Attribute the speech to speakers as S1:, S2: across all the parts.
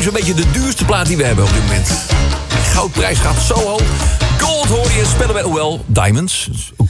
S1: zo'n beetje de duurste plaat die we hebben op dit moment. De goudprijs gaat zo hoog. Gold hoor je spellen bij, hoewel, diamonds.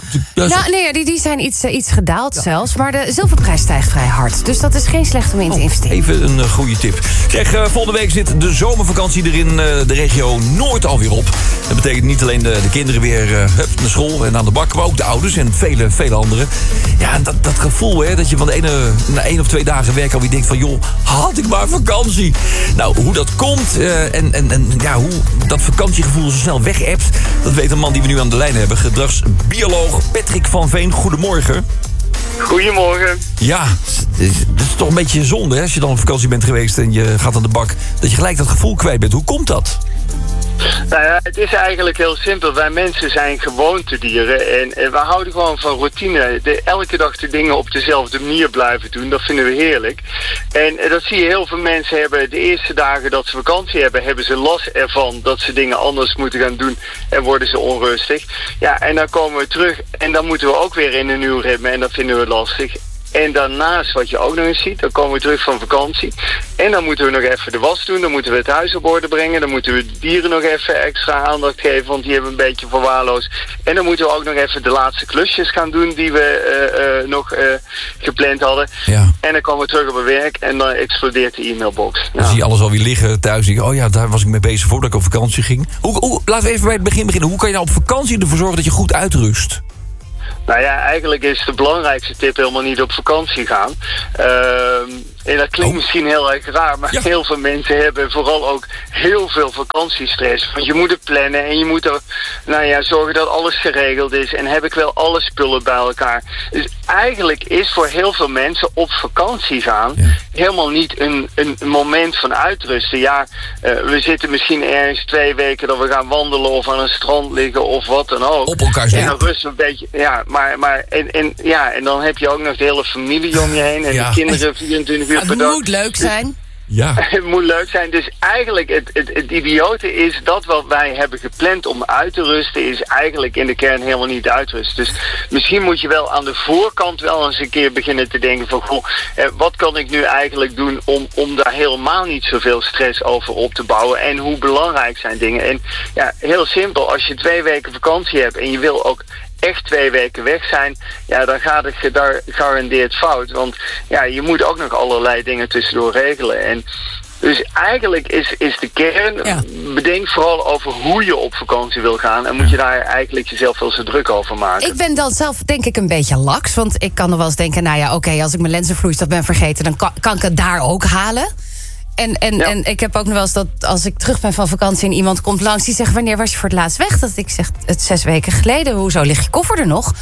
S2: Die zijn iets gedaald zelfs. Maar de zilverprijs stijgt vrij hard. Dus dat is geen slecht om in te investeren.
S1: Even een goede tip. Zeg, volgende week zit de zomervakantie er in de regio Noord alweer op. Dat betekent niet alleen de kinderen weer naar school en aan de bak, maar ook de ouders en vele anderen. Ja, dat gevoel hè, dat je van de ene na 1 of 2 dagen werk alweer denkt van, joh, had ik maar vakantie. Nou, hoe dat komt en hoe dat vakantiegevoel zo snel weg-appt, dat weet een man die we nu aan de lijn hebben. Gedragsbioloog Patrick van Veen. Goedemorgen.
S3: Goedemorgen.
S1: Ja, het is toch een beetje zonde hè, als je dan op vakantie bent geweest en je gaat aan de bak, dat je gelijk dat gevoel kwijt bent. Hoe komt dat?
S3: Nou ja, het is eigenlijk heel simpel. Wij mensen zijn gewoontedieren en we houden gewoon van routine. Elke dag de dingen op dezelfde manier blijven doen, dat vinden we heerlijk. En dat zie je heel veel mensen hebben. De eerste dagen dat ze vakantie hebben, hebben ze last ervan dat ze dingen anders moeten gaan doen en worden ze onrustig. Ja, en dan komen we terug en dan moeten we ook weer in een nieuw ritme en dat vinden we lastig. En daarnaast, wat je ook nog eens ziet, dan komen we terug van vakantie. En dan moeten we nog even de was doen, dan moeten we het huis op orde brengen. Dan moeten we de dieren nog even extra aandacht geven, want die hebben een beetje verwaarloosd. En dan moeten we ook nog even de laatste klusjes gaan doen die we nog gepland hadden.
S1: Ja.
S3: En dan komen we terug op het werk en dan explodeert de e-mailbox.
S1: Dan zie je alles alweer liggen thuis. Oh ja, daar was ik mee bezig voordat ik op vakantie ging. Laten we even bij het begin beginnen. Hoe kan je nou op vakantie ervoor zorgen dat je goed uitrust?
S3: Nou ja, eigenlijk is de belangrijkste tip helemaal niet op vakantie gaan. En dat klinkt misschien heel erg raar, maar heel veel mensen hebben vooral ook heel veel vakantiestress. Want je moet het plannen en je moet er, zorgen dat alles geregeld is. En heb ik wel alle spullen bij elkaar. Dus eigenlijk is voor heel veel mensen op vakantie gaan helemaal niet een moment van uitrusten. Ja, we zitten misschien ergens 2 weken dat we gaan wandelen of aan een strand liggen of wat dan ook.
S1: Op elkaar
S3: en dan rusten we een beetje, en dan heb je ook nog de hele familie om je heen en de kinderen 24 uur per dag.
S2: Het moet leuk zijn.
S1: Ja.
S3: Het moet leuk zijn. Dus eigenlijk het idiote is dat wat wij hebben gepland om uit te rusten is eigenlijk in de kern helemaal niet uitrusten. Dus misschien moet je wel aan de voorkant wel eens een keer beginnen te denken van wat kan ik nu eigenlijk doen om daar helemaal niet zoveel stress over op te bouwen en hoe belangrijk zijn dingen. En ja, heel simpel, als je 2 weken vakantie hebt en je wil ook echt 2 weken weg zijn, ja, dan gaat het daar gegarandeerd fout. Want ja, je moet ook nog allerlei dingen tussendoor regelen. En dus eigenlijk is de kern, bedenk vooral over hoe je op vakantie wil gaan. En moet je daar eigenlijk jezelf wel zo druk over maken.
S2: Ik ben dan zelf denk ik een beetje laks. Want ik kan nog wel eens denken, als ik mijn lenzenvloeistof ben vergeten, dan kan ik het daar ook halen. En ik heb ook nog wel eens dat als ik terug ben van vakantie en iemand komt langs die zegt, wanneer was je voor het laatst weg? Dat ik zeg, het 6 weken geleden. Hoezo ligt je koffer er nog?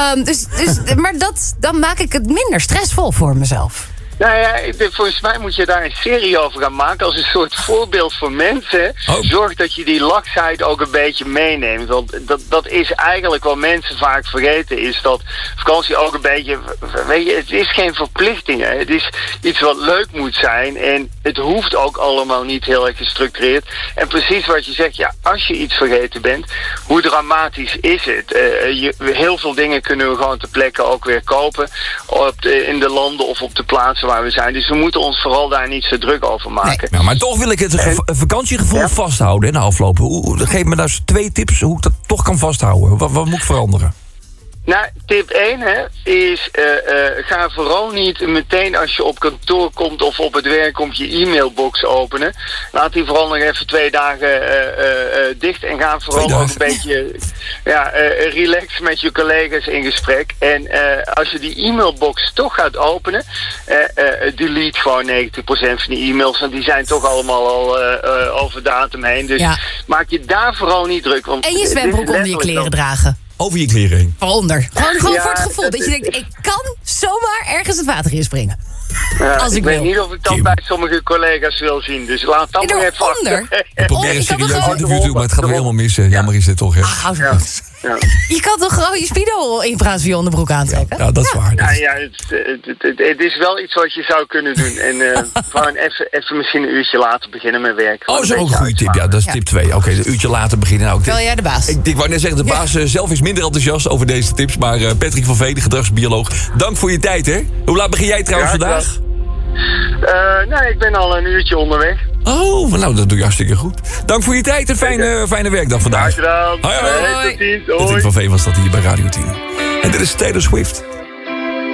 S2: Maar dan maak ik het minder stressvol voor mezelf.
S3: Nou ja, volgens mij moet je daar een serie over gaan maken als een soort voorbeeld voor mensen. Zorg dat je die laksheid ook een beetje meeneemt. Want dat is eigenlijk wat mensen vaak vergeten, is dat vakantie ook een beetje, weet je, het is geen verplichting. Hè. Het is iets wat leuk moet zijn en het hoeft ook allemaal niet heel erg gestructureerd. En precies wat je zegt, ja, als je iets vergeten bent, hoe dramatisch is het? Heel veel dingen kunnen we gewoon ter plekke ook weer kopen in de landen of op de plaatsen waar we zijn. Dus we moeten ons vooral daar niet zo druk over maken.
S1: Nee. Nou, maar toch wil ik het vakantiegevoel vasthouden in de aflopen. Geef me daar 2 tips hoe ik dat toch kan vasthouden. Wat moet ik veranderen?
S3: Nou, tip 1 is ga vooral niet meteen als je op kantoor komt of op het werk komt je e-mailbox openen. Laat die vooral nog even 2 dagen dicht en ga vooral ook een beetje relax met je collega's in gesprek. En als je die e-mailbox toch gaat openen, delete gewoon 90% van die e-mails, want die zijn toch allemaal al over datum heen. Dus maak je daar vooral niet druk. Want
S2: en je zwembroek onder je kleren dragen.
S1: Over je kleren heen.
S2: Onder. Gewoon voor het gevoel dat je denkt, ik kan zomaar ergens het water in springen. Als ik
S3: weet niet of ik dat bij sommige collega's wil zien. Dus laat dat maar even
S1: achter. Ik probeer een serieus interview te doen, maar het gaat weer helemaal mis. Jammer is dit toch, hè?
S3: Ja.
S2: Je kan toch gewoon je Speedo in plaats van je onderbroek aantrekken?
S1: Ja, dat is waar.
S3: Het is wel iets wat je zou kunnen doen. En gewoon even misschien een uurtje later beginnen met werk.
S1: Oh, zo'n goede tip. Ja, dat is tip 2. Oké, een uurtje later beginnen. Nou,
S2: wel jij de baas.
S1: Ik wou net zeggen, de baas zelf is minder enthousiast over deze tips. Maar Patrick van Veen, gedragsbioloog, dank voor je tijd, hè? Hoe laat begin jij trouwens vandaag?
S3: Nee, ik ben al een uurtje onderweg.
S1: Oh, nou, dat doe je hartstikke goed. Dank voor je tijd en fijne werkdag vandaag.
S3: Graag gedaan.
S1: Hoi.
S3: Tot ziens.
S1: Patrick van Veen was dat hier bij Radio 10. En dit is Taylor Swift.